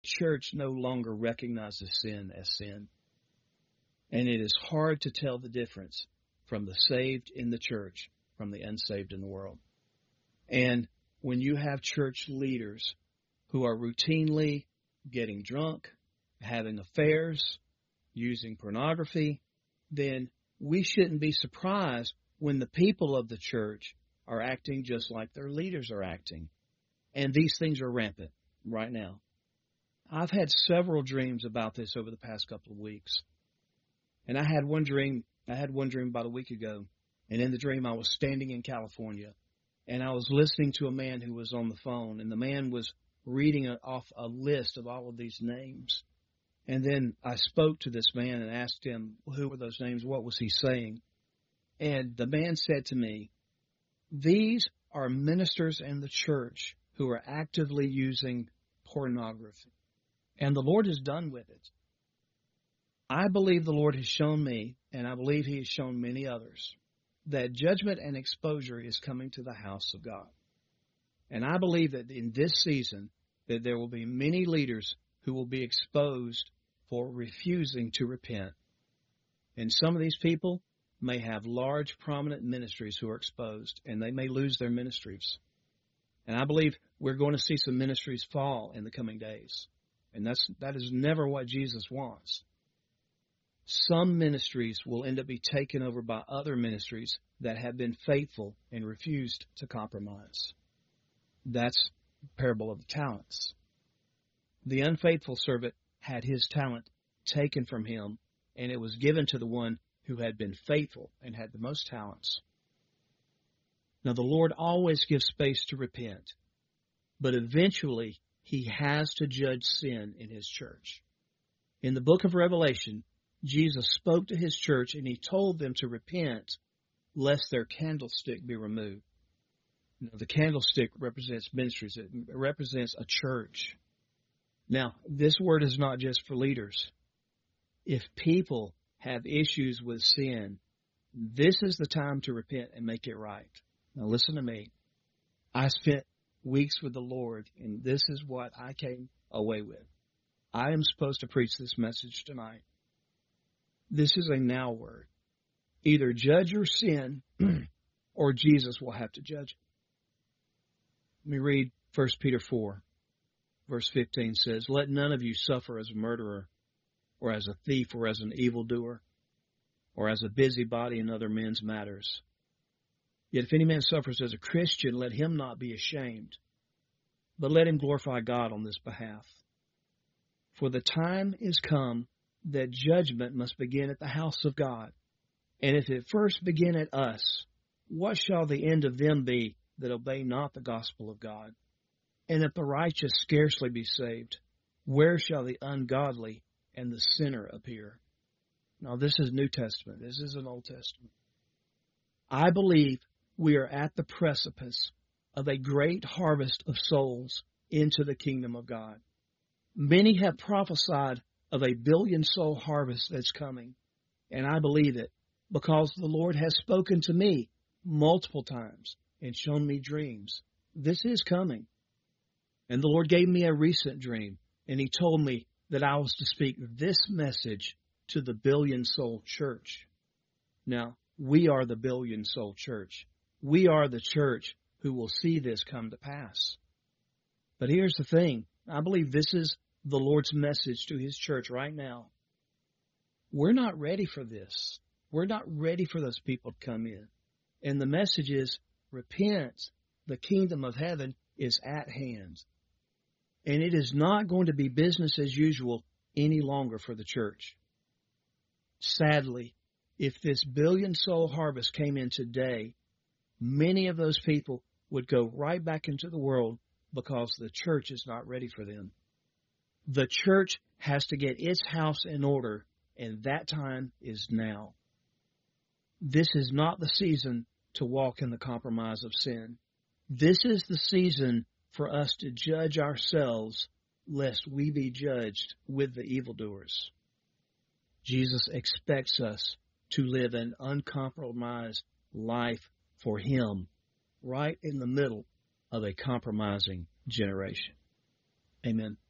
church no longer recognizes sin as sin. And it is hard to tell the difference from the saved in the church from the unsaved in the world. And when you have church leaders who are routinely getting drunk, having affairs, using pornography, then we shouldn't be surprised when the people of the church are acting just like their leaders are acting. And these things are rampant right now. I've had several dreams about this over the past couple of weeks. And I had one dream about a week ago. And in the dream, I was standing in California. And I was listening to a man who was on the phone. And the man was reading off a list of all of these names. And then I spoke to this man and asked him, who were those names? What was he saying? And the man said to me, these are ministers in the church who are actively using pornography. And the Lord is done with it. I believe the Lord has shown me, and I believe He has shown many others, that judgment and exposure is coming to the house of God. And I believe that in this season, that there will be many leaders who will be exposed for refusing to repent. And some of these people may have large, prominent ministries who are exposed, and they may lose their ministries. And I believe we're going to see some ministries fall in the coming days. And that is never what Jesus wants. Some ministries will end up being taken over by other ministries that have been faithful and refused to compromise. That's the parable of the talents. The unfaithful servant had his talent taken from him, and it was given to the one who had been faithful and had the most talents. Now, the Lord always gives space to repent, but eventually He has to judge sin in His church. In the book of Revelation, Jesus spoke to His church and He told them to repent lest their candlestick be removed. Now, the candlestick represents ministries. It represents a church. Now, this word is not just for leaders. If people have issues with sin, this is the time to repent and make it right. Now, listen to me. I spent weeks with the Lord, and this is what I came away with. I am supposed to preach this message tonight. This is a now word. Either judge your sin, or Jesus will have to judge it. Let me read 1 Peter 4, verse 15 says, let none of you suffer as a murderer, or as a thief, or as an evildoer, or as a busybody in other men's matters. Yet if any man suffers as a Christian, let him not be ashamed, but let him glorify God on this behalf. For the time is come that judgment must begin at the house of God. And if it first begin at us, what shall the end of them be that obey not the gospel of God? And if the righteous scarcely be saved, where shall the ungodly and the sinner appear? Now, this is New Testament. This isn't Old Testament. I believe we are at the precipice of a great harvest of souls into the kingdom of God. Many have prophesied of a 1 billion soul harvest that's coming, and I believe it because the Lord has spoken to me multiple times and shown me dreams. This is coming. And the Lord gave me a recent dream, and He told me that I was to speak this message to the 1 billion soul church. Now, we are the 1 billion soul church. We are the church who will see this come to pass. But here's the thing. I believe this is the Lord's message to His church right now. We're not ready for this. We're not ready for those people to come in. And the message is, repent. The kingdom of heaven is at hand. And it is not going to be business as usual any longer for the church. Sadly, if this 1 billion soul harvest came in today, many of those people would go right back into the world because the church is not ready for them. The church has to get its house in order, and that time is now. This is not the season to walk in the compromise of sin. This is the season for us to judge ourselves, lest we be judged with the evildoers. Jesus expects us to live an uncompromised life for Him, right in the middle of a compromising generation. Amen.